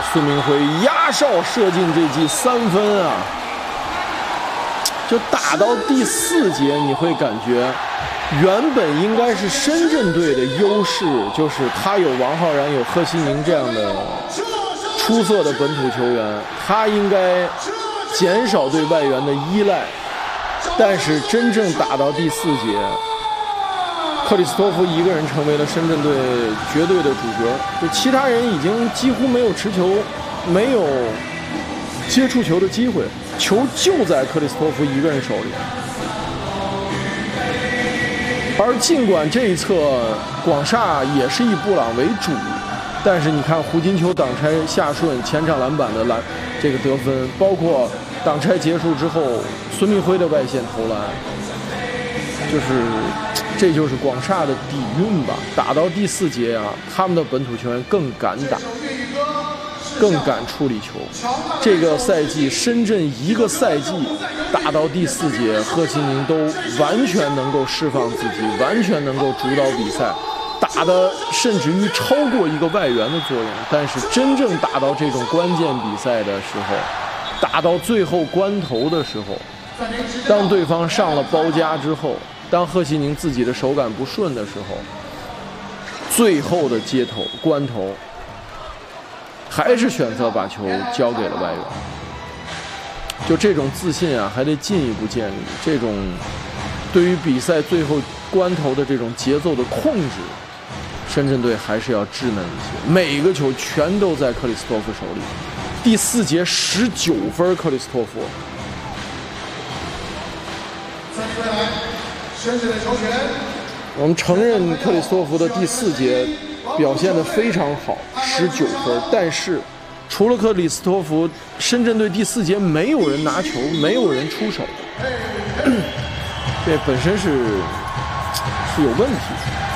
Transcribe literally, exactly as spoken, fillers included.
孙铭徽压哨射进这记三分啊！就打到第四节，你会感觉原本应该是深圳队的优势，就是他有王浩然、有贺西宁这样的出色的本土球员，他应该减少对外援的依赖。但是真正打到第四节，克里斯托弗一个人成为了深圳队绝对的主角，就其他人已经几乎没有持球、没有接触球的机会，球就在克里斯托弗一个人手里。而尽管这一侧广厦也是以布朗为主，但是你看胡金秋挡拆下顺前场篮板的篮这个得分，包括挡拆结束之后孙铭徽的外线投篮，就是这就是广厦的底蕴吧。打到第四节啊，他们的本土球员更敢打，更敢处理球。这个赛季深圳一个赛季打到第四节，贺西宁都完全能够释放自己，完全能够主导比赛，打的甚至于超过一个外援的作用。但是真正打到这种关键比赛的时候，打到最后关头的时候，当对方上了包夹之后，当贺西宁自己的手感不顺的时候，最后的接头关头还是选择把球交给了外援。就这种自信啊，还得进一步建立。这种对于比赛最后关头的这种节奏的控制，深圳队还是要稚嫩一些。每一个球全都在克里斯托弗手里。第四节十九分，克里斯托弗。我们承认克里斯托弗的第四节表现得非常好，十九分。但是除了克里斯托弗，深圳队第四节没有人拿球，没有人出手，这本身是是有问题的。